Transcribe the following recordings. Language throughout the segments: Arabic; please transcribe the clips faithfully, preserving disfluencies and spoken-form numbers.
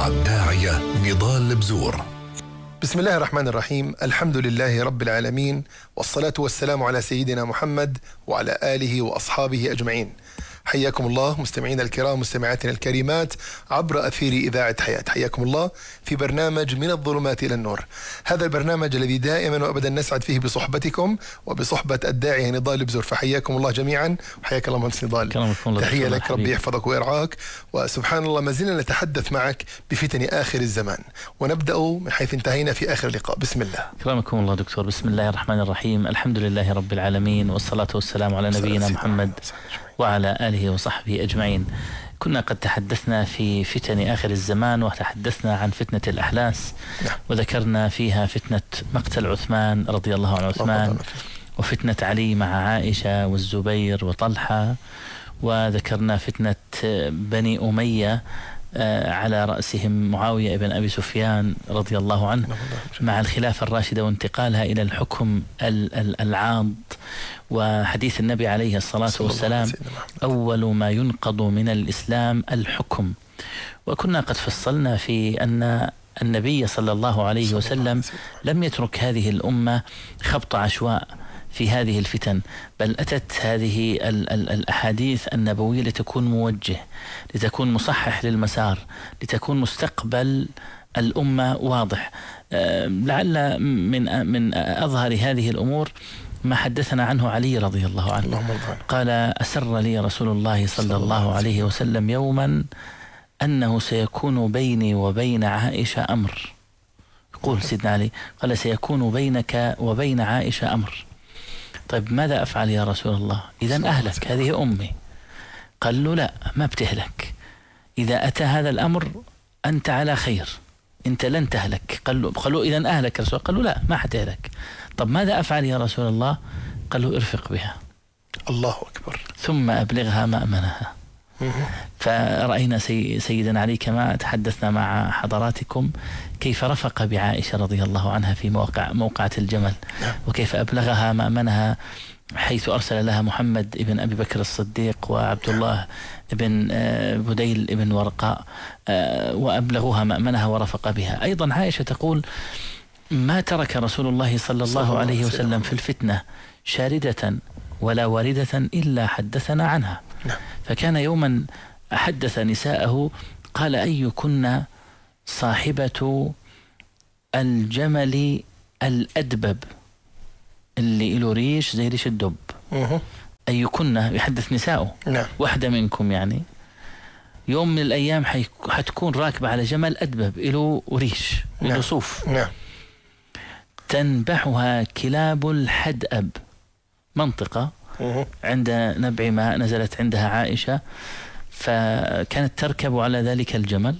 مع الداعية نضال البزور. بسم الله الرحمن الرحيم. الحمد لله رب العالمين، والصلاة والسلام على سيدنا محمد وعلى آله وأصحابه أجمعين. حياكم الله مستمعينا الكرام، مستمعاتنا الكريمات عبر أثير إذاعة حياة. حياكم الله في برنامج من الظلمات إلى النور، هذا البرنامج الذي دائما وأبدا نسعد فيه بصحبتكم وبصحبة الداعية نضال البزور. فحياكم الله جميعا، وحياك الله مهندس نضال. تحية لك، ربي يحفظك ويرعاك. وسبحان الله ما زلنا نتحدث معك بفتن آخر الزمان، ونبدأ من حيث انتهينا في آخر اللقاء. بسم الله. كرمكم الله دكتور. بسم الله الرحمن الرحيم. الحمد لله رب العالمين، والصلاة والسلام على نبينا محمد وعلى آله وصحبه أجمعين. كنا قد تحدثنا في فتن آخر الزمان، وتحدثنا عن فتنة الأحلاس، وذكرنا فيها فتنة مقتل عثمان رضي الله عن عثمان، وفتنة علي مع عائشة والزبير وطلحة، وذكرنا فتنة بني أمية على رأسهم معاوية بن أبي سفيان رضي الله عنه مع الخلافة الراشدة وانتقالها إلى الحكم العاض. وحديث النبي عليه الصلاة والسلام: أول ما ينقض من الإسلام الحكم. وكنا قد فصلنا في أن النبي صلى الله عليه وسلم لم يترك هذه الأمة خبط عشواء في هذه الفتن، بل أتت هذه ال ال الأحاديث النبوية لتكون موجه، لتكون مصحح للمسار، لتكون مستقبل الأمة واضح. أه لعل من من أظهر هذه الأمور ما حدثنا عنه علي رضي الله عنه. قال: أسر لي رسول الله صلى الله عليه وسلم يوما أنه سيكون بيني وبين عائشة أمر. يقول سيدنا علي، قال: سيكون بينك وبين عائشة أمر. طيب ماذا أفعل يا رسول الله؟ إذن أهلك، هذه أمي. قال له: لا، ما بتهلك. إذا أتى هذا الأمر أنت على خير، أنت لن تهلك. قال له: قال له إذن أهلك رسول الله. قال له: لا، ما حتهلك. طب ماذا أفعل يا رسول الله؟ قال له: ارفق بها. الله أكبر. ثم أبلغها مأمنها. فرأينا سي سيدنا علي كما تحدثنا مع حضراتكم كيف رفق بعائشة رضي الله عنها في موقع موقعة الجمل، وكيف أبلغها مأمنها، حيث أرسل لها محمد ابن أبي بكر الصديق وعبد الله ابن بديل ابن ورقاء، وأبلغوها مأمنها ورفق بها. أيضا عائشة تقول: ما ترك رسول الله صلى الله عليه وسلم في الفتنة شاردة ولا واردة إلا حدثنا عنها. فكان يوما حدث نساءه قال: أيكن صاحبة الجمل الأدبب اللي له ريش زي ريش الدب؟ أيكن يحدث نساءه، واحدة منكم يعني يوم من الأيام حتكون راكبة على جمل أدبب له ريش له صوف، تنبحها كلاب الحدأب، منطقة عند نبع ماء نزلت عندها عائشة، فكانت تركب على ذلك الجمل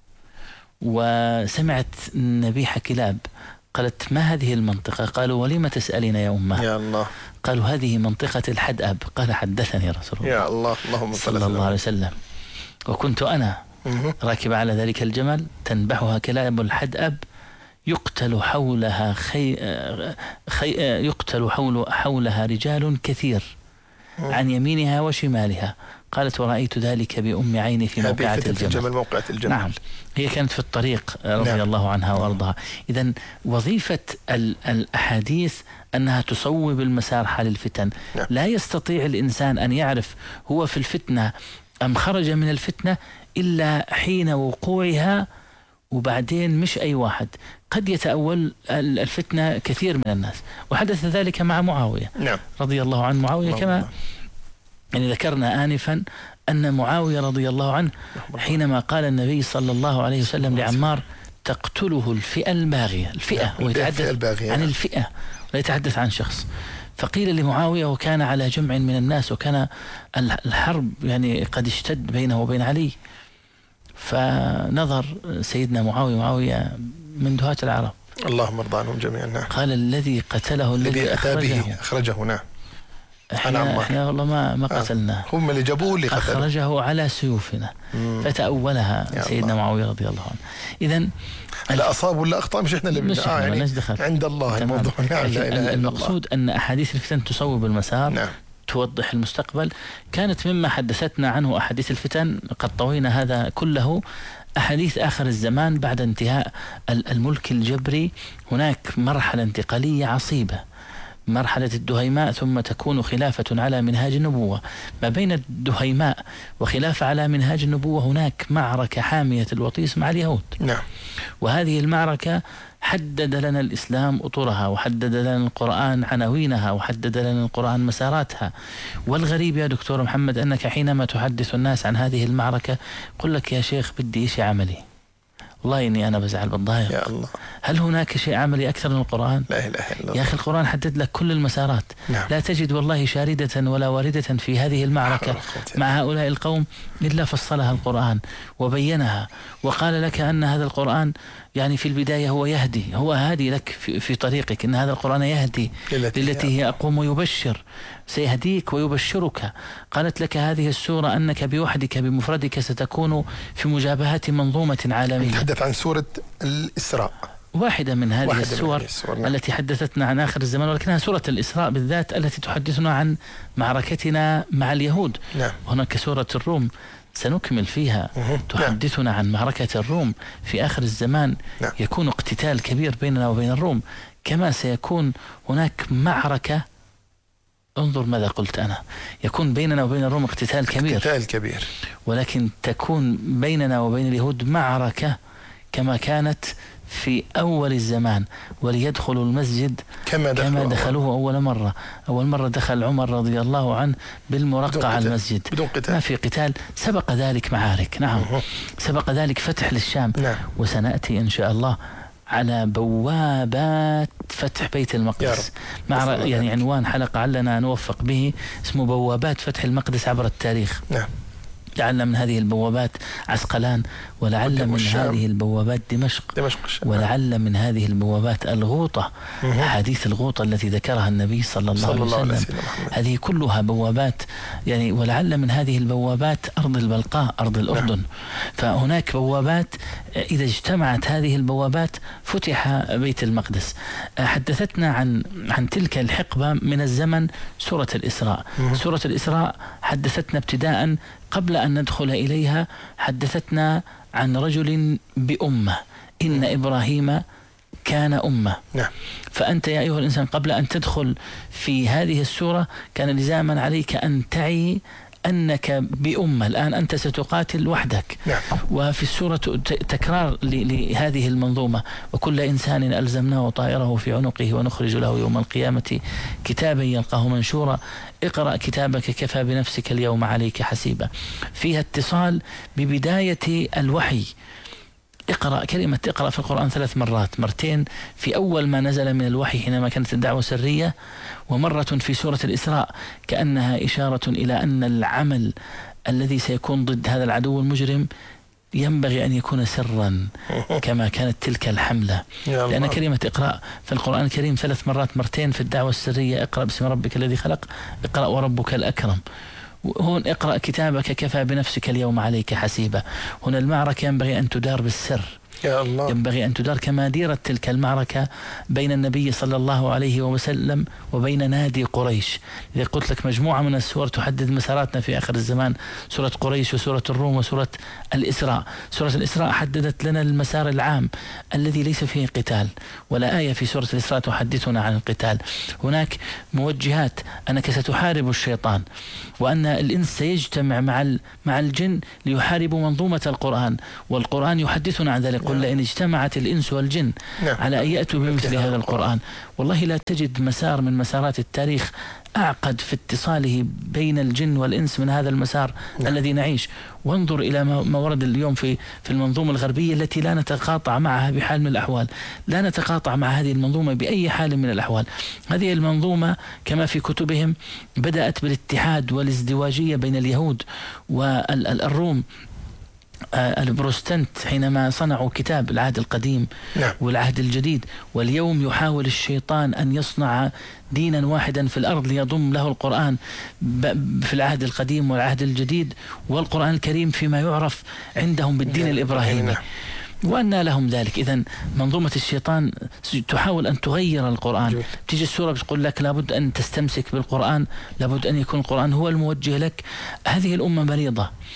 وسمعت نبيح كلاب. قالت: ما هذه المنطقة؟ قالوا: ولما تسألين يا أمه؟ يا الله. قالوا: هذه منطقة الحدأب. قال: حدثني رسول الله يا الله اللهم صلى الله عليه وسلم، وكنت أنا راكب على ذلك الجمل، تنبحها كلاب الحدأب، يقتل حولها خي... خي... يقتل حول... حولها رجال كثير عن يمينها وشمالها. قالت: ورأيت ذلك بأم عيني في موقعة الجمل. الجمل موقعة الجمل. نعم، هي كانت في الطريق رضي نعم. الله عنها وأرضها. إذن وظيفة ال... الأحاديث أنها تصوب المسار حال الفتن. نعم. لا يستطيع الإنسان أن يعرف هو في الفتنة أم خرج من الفتنة إلا حين وقوعها، وبعدين مش أي واحد قد يتأول الفتنة كثير من الناس، وحدث ذلك مع معاوية نعم. رضي الله عنه. معاوية كما يعني ذكرنا آنفا أن معاوية رضي الله عنه حينما قال النبي صلى الله عليه وسلم لعمار: تقتله الفئة الباغية، الفئة ويتحدث عن الفئة ولا يتحدث عن شخص. فقيل لمعاوية، وكان على جمع من الناس، وكان الحرب يعني قد اشتد بينه وبين علي، فنظر سيدنا معاوية معاوية من دهاة العرب، اللهم ارضى عنهم جميعا، قال: الذي قتله الذي أخرجه أخرجه نعم احنا, احنا والله ما ما قتلناه، هم اللي جابوه اللي قتلوه، أخرجه على سيوفنا. فتأولها سيدنا معاوية رضي الله عنه. إذن لا أصاب ولا أخطأ، مش إحنا اللي مش آه يعني عند الله الموضوع. نعم. المقصود أن أحاديث الفتن تصوب المسار نعم. توضح المستقبل. كانت مما حدثتنا عنه أحاديث الفتن، قد طوينا هذا كله، أحاديث آخر الزمان بعد انتهاء الملك الجبري هناك مرحلة انتقالية عصيبة، مرحلة الدهيماء، ثم تكون خلافة على منهاج النبوة. ما بين الدهيماء وخلافة على منهاج النبوة هناك معركة حامية الوطيس مع اليهود. نعم. وهذه المعركة حدد لنا الإسلام أطرها، وحدد لنا القرآن عناوينها، وحدد لنا القرآن مساراتها. والغريب يا دكتور محمد أنك حينما تحدث الناس عن هذه المعركة قل لك يا شيخ بدي شيء عملي. والله إني أنا بزعل بالضايق. يا الله، هل هناك شيء عملي أكثر من القرآن؟ لا إله إلا الله. يا أخي القرآن حدد لك كل المسارات. نعم. لا تجد والله شاردة ولا واردة في هذه المعركة مع هؤلاء القوم إلا فصلها القرآن وبينها، وقال لك أن هذا القرآن يعني في البداية هو يهدي، هو هادي لك في, في طريقك، إن هذا القرآن يهدي للتي هي أقوم ويبشر، سيهديك ويبشرك. قالت لك هذه السورة أنك بوحدك بمفردك ستكون في مجابهة منظومة عالمية. نتحدث عن سورة الإسراء، واحدة من هذه واحدة السور من السور. نعم. التي حدثتنا عن آخر الزمان، ولكنها سورة الإسراء بالذات التي تحدثنا عن معركتنا مع اليهود. نعم. هناك سورة الروم سنكمل فيها مه. تحدثنا نعم. عن معركة الروم في آخر الزمان. نعم. يكون اقتتال كبير بيننا وبين الروم، كما سيكون هناك معركة، انظر ماذا قلت أنا، يكون بيننا وبين الروم اقتتال كبير، اقتتال كبير، ولكن تكون بيننا وبين اليهود معركة كما كانت في أول الزمان، وليدخلوا المسجد كما, دخلوا كما دخلوه أول مرة. أول مرة دخل عمر رضي الله عنه بالمرقع على المسجد بدون قتال، ما في قتال. سبق ذلك معارك، نعم. مه. سبق ذلك فتح للشام. نعم. وسنأتي إن شاء الله على بوابات فتح بيت المقدس، مع يعني عنوان حلقة علنا نوفق به اسمه بوابات فتح المقدس عبر التاريخ. نعم. لعل من هذه البوابات عسقلان، ولعل من الشام. هذه البوابات دمشق, دمشق ولعل من هذه البوابات الغوطة، حديث الغوطة التي ذكرها النبي صلى الله, صلى الله عليه وسلم. هذه كلها بوابات يعني، ولعل من هذه البوابات أرض البلقاء، أرض الأردن. نعم. فهناك بوابات إذا اجتمعت هذه البوابات فتح بيت المقدس. حدثتنا عن عن تلك الحقبة من الزمن سورة الإسراء. مه. سورة الإسراء حدثتنا ابتداء قبل أن ندخل إليها، حدثتنا عن رجل بأمة، إن إبراهيم كان أمة. نعم. فأنت يا أيها الإنسان قبل أن تدخل في هذه السورة كان لزاما عليك أن تعي أنك بأمة. الآن أنت ستقاتل وحدك. نعم. وفي السورة تكرار لهذه المنظومة، وكل إنسان ألزمناه طائره في عنقه ونخرج له يوم القيامة كتابا يلقاه منشورا اقرأ كتابك كفى بنفسك اليوم عليك حسيبا. فيها اتصال ببداية الوحي. اقرأ، كلمة اقرأ في القرآن ثلاث مرات، مرتين في أول ما نزل من الوحي حينما كانت الدعوة سرية، ومرة في سورة الإسراء كأنها إشارة إلى أن العمل الذي سيكون ضد هذا العدو المجرم ينبغي أن يكون سرا كما كانت تلك الحملة. لأن كلمة اقرأ في القرآن الكريم ثلاث مرات، مرتين في الدعوة السرية اقرأ باسم ربك الذي خلق، اقرأ وربك الأكرم. هون اقرأ كتابك كفى بنفسك اليوم عليك حسيبا. هنا المعركة ينبغي أن تدار بالسر، يا الله. ينبغي أن تدار كما ديرت تلك المعركة بين النبي صلى الله عليه وسلم وبين نادي قريش. إذا قلت لك مجموعة من السور تحدد مساراتنا في آخر الزمان، سورة قريش وسورة الروم وسورة الإسراء. سورة الإسراء حددت لنا المسار العام الذي ليس فيه قتال، ولا آية في سورة الإسراء تحدثنا عن القتال. هناك موجهات أنك ستحارب الشيطان، وأن الإنس سيجتمع مع مع الجن ليحاربوا منظومة القرآن، والقرآن يحدثنا عن ذلك. قل لئن اجتمعت الإنس والجن نعم. على أن يأتوا بمثل هذا القرآن، والله لا تجد مسار من مسارات التاريخ أعقد في اتصاله بين الجن والإنس من هذا المسار نعم. الذي نعيش. وانظر إلى ما ورد اليوم في في المنظومة الغربية التي لا نتقاطع معها بحال من الأحوال، لا نتقاطع مع هذه المنظومة بأي حال من الأحوال. هذه المنظومة كما في كتبهم بدأت بالاتحاد والازدواجية بين اليهود والروم. البروستنت حينما صنعوا كتاب العهد القديم نعم. والعهد الجديد، واليوم يحاول الشيطان أن يصنع دينا واحدا في الأرض ليضم له القرآن في العهد القديم والعهد الجديد والقرآن الكريم فيما يعرف عندهم بالدين الإبراهيمي. وأن لهم ذلك. إذن منظومة الشيطان تحاول أن تغير القرآن. تيجي السورة بتقول لك لابد أن تستمسك بالقرآن، لابد أن يكون القرآن هو الموجه لك. هذه الأمة مريضة،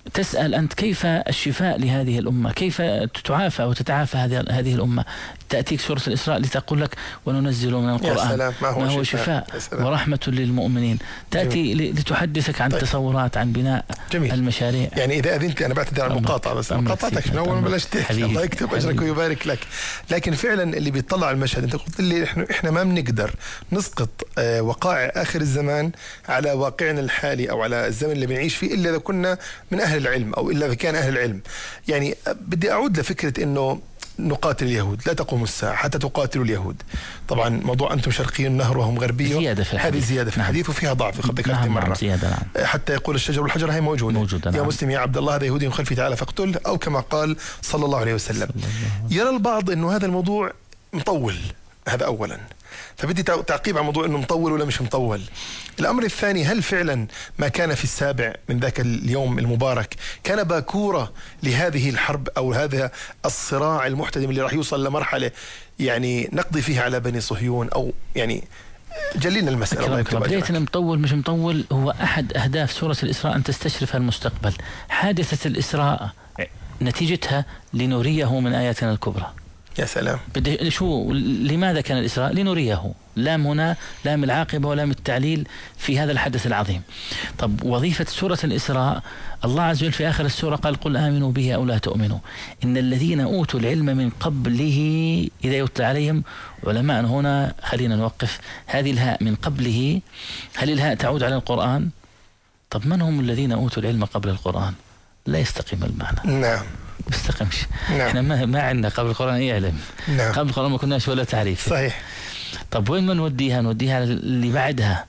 تسأل أنت كيف الشفاء لهذه الأمة، كيف تعافى وتتعافى هذه هذه الأمة. تأتيك سورة الإسراء لتقول لك وننزل من القرآن ما هو, ما هو شفاء, شفاء ورحمة للمؤمنين. تأتي جميل. لتحدثك عن طيب. تصورات عن بناء جميل. المشاريع. يعني إذا أذنت أنا بعتذر عن المقاطعة بس مقاطعتك من أول ما بلاش تحكي، الله يكتب أجرك ويبارك لك. لكن فعلا اللي بيطلع على المشهد أنت قلت لي إحنا إحنا ما بنقدر نسقط آه وقائع آخر الزمان على واقعنا الحالي أو على الزمن اللي بنعيش فيه إلا إذا كنا من أهل العلم أو إلا إذا كان أهل العلم. يعني بدي أعود لفكرة إنه نقاتل اليهود، لا تقوم الساعة حتى تقاتلوا اليهود. طبعا موضوع أنتم شرقي النهر وهم غربي زيادة في الحديث، هذه زيادة في الحديث وفيها ضعف قد ذكرت نعم مرة زيادة نعم. حتى يقول الشجر والحجر هي موجودة, موجودة يا نعم. مسلم يا عبد الله هذا يهودي من خلفي تعالى فاقتله، أو كما قال صلى الله عليه وسلم. يرى البعض أنه هذا الموضوع مطول، هذا أولا، فبدي تعقيب على موضوع انه مطول ولا مش مطول. الامر الثاني، هل فعلا ما كان في السابع من ذاك اليوم المبارك كان باكورة لهذه الحرب او هذا الصراع المحتدم اللي راح يوصل لمرحلة يعني نقضي فيها على بني صهيون، او يعني جلينا المسألة. بداية مطول مش مطول هو احد اهداف سورة الإسراء ان تستشرف المستقبل. حادثة الإسراء نتيجتها لنريه من آياتنا الكبرى. يا سلام. بدي شو لماذا كان الإسراء؟ لنريه. لام هنا لام العاقبة ولام التعليل في هذا الحدث العظيم. طب وظيفة سورة الإسراء، الله عز وجل في آخر السورة قال قل آمنوا به أو لا تؤمنوا إن الذين أوتوا العلم من قبله إذا يتلى عليهم. علماء هنا خلينا نوقف هذه الهاء من قبله، هل الهاء تعود على القرآن؟ طب من هم الذين أوتوا العلم قبل القرآن؟ لا يستقيم المعنى. نعم بيستقمش. نعم. احنا ما ما عندنا قبل القرآن اي علم. نعم. قبل القرآن ما كناش ولا تعريف. صحيح. طب وين ما نوديها؟ نوديها اللي بعدها.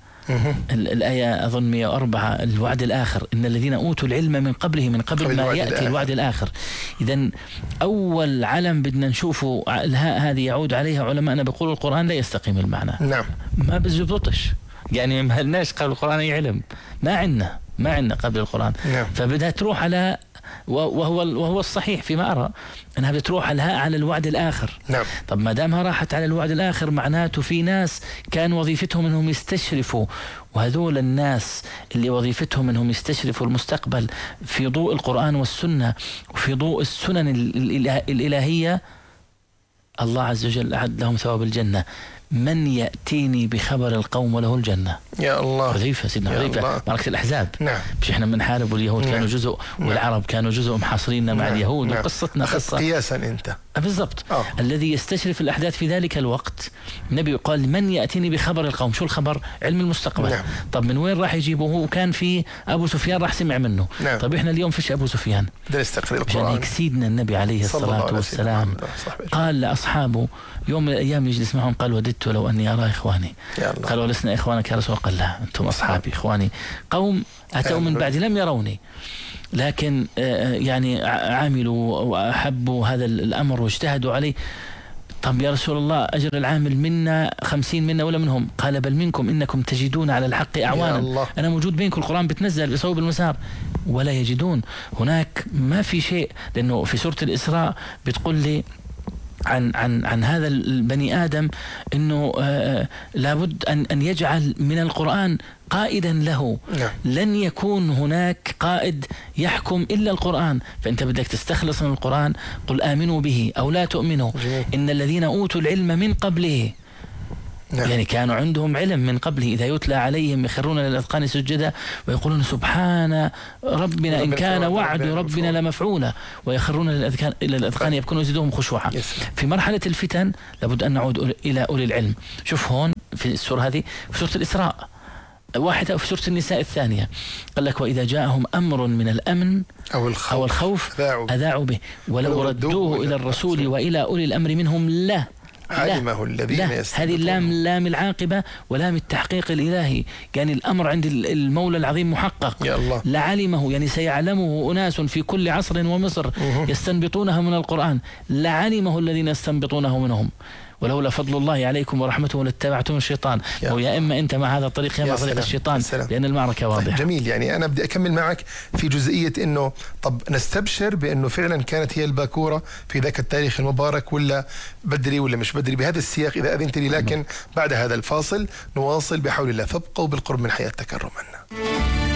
الآية أظن مئة وأربعة الوعد الآخر إن الذين أوتوا العلم من قبله من قبل, قبل ما يأتي الآخر. الوعد الآخر. إذن أول علم بدنا نشوفه الهاء هذه يعود عليها علماءنا بيقولوا القرآن لا يستقيم المعنى. نعم. ما بزبطش، يعني ما لناش قبل القرآن أي علم، ما عندنا ما عندنا قبل القرآن. نعم. فبدها تروح على وهو وهو الصحيح فيما أرى أنها بتروح الهاء على الوعد الآخر. نعم. طب ما دامها راحت على الوعد الآخر معناته في ناس كان وظيفتهم أنهم يستشرفوا، وهذول الناس اللي وظيفتهم أنهم يستشرفوا المستقبل في ضوء القرآن والسنة وفي ضوء السنن الإلهية، الله عز وجل أعد لهم ثواب الجنة. من يأتيني بخبر القوم وله الجنة. يا الله. حذيفة سيدنا حذيفة معركة الأحزاب. نعم. مش إحنا بنحارب واليهود. نعم. كانوا جزء والعرب. نعم. كانوا جزء محاصرين مع. نعم. اليهود. نعم. وقصتنا قصة قياسا أنت بالضبط. أوه. الذي يستشرف الأحداث في ذلك الوقت النبي قال من يأتيني بخبر القوم. شو الخبر؟ علم المستقبل. نعم. طب من وين راح يجيبوه؟ وكان في أبو سفيان راح سمع منه. نعم. طب إحنا اليوم فيش أبو سفيان. عشان سيدنا النبي عليه الصلاة والسلام قال لأصحابه يوم من الأيام يجلس معهم قال وددت لو أني أرى إخواني. قالوا لسنا إخوانك يا رسول. قال لا أنتم أصحابي إخواني قوم أتوا من بعد لم يروني لكن يعني عاملوا وأحبوا هذا الأمر واجتهدوا عليه. طب يا رسول الله أجر العامل منا خمسين منا ولا منهم؟ قال بل منكم إنكم تجدون على الحق أعوانا. أنا موجود بينكم القرآن بتنزل بصوب المسار ولا يجدون. هناك ما في شيء، لأنه في سورة الإسراء بتقول لي عن عن عن هذا البني آدم إنه آه لابد أن أن يجعل من القرآن قائدا له. نعم. لن يكون هناك قائد يحكم إلا القرآن، فأنت بدك تستخلص من القرآن قل آمنوا به أو لا تؤمنوا. جميل. إن الذين أوتوا العلم من قبله. نعم. يعني كانوا عندهم علم من قبله إذا يتلى عليهم يخرون للأذقان سجدا ويقولون سبحان ربنا إن كان وعد ربنا لمفعولا ويخرون للأذقان إلى الأذقان يبكون ويزيدهم خشوعا. في مرحلة الفتن لابد أن نعود إلى أولي العلم. شوف هون في السورة هذه في سورة الإسراء واحدة وفي سورة النساء الثانية قال لك وإذا جاءهم أمر من الأمن أو الخوف, أو الخوف أذاعوا به ولو ردوه إلى الرسول وإلى أولي الأمر منهم لا علمه الذين يستنبطون. هذه اللام لام العاقبة ولام التحقيق الإلهي، يعني الأمر عند المولى العظيم محقق. يا الله. لعلمه يعني سيعلمه أناس في كل عصر ومصر يستنبطونه من القرآن. لعلمه الذين يستنبطونه منهم ولولا فضل الله عليكم ورحمته لاتبعتم الشيطان. ويا إما أنت مع هذا الطريق يا مع طريق الشيطان. لأن المعركة واضحة. جميل. يعني أنا بدي أكمل معك في جزئية إنه طب نستبشر بأنه فعلا كانت هي الباكورة في ذاك التاريخ المبارك ولا بدري ولا مش بدري بهذا السياق إذا أذنت لي. لكن بعد هذا الفاصل نواصل بحول الله، فابقوا بالقرب من حياة تكرمنا.